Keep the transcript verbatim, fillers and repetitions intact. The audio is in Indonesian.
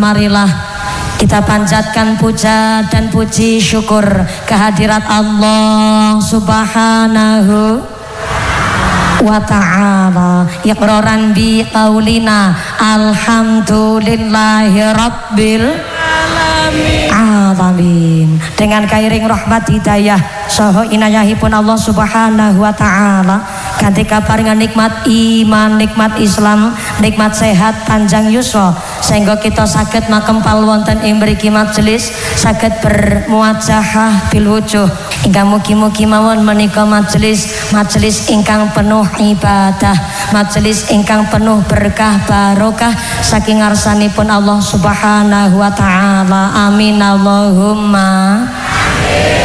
marilah kita panjatkan puja dan puji syukur kehadirat Allah Subhanahu wa ta'ala. Iqraran bi qaulina alhamdulillahi rabbil alamin. Dengan kairing rahmat hidayah saha inayahipun Allah Subhanahu wa ta'ala kanthi kaparingan nikmat iman, nikmat Islam, nikmat sehat panjang yuswa sehingga kita saged makempal wonten ing mriki majelis saged bermuajahah bil wujuh ingkang mugi-mugi mawon menika majelis majelis ingkang penuh ibadah, majelis ingkang penuh berkah barokah saking ngarsanipun Allah Subhanahu wa ta'ala. Amin Allahumma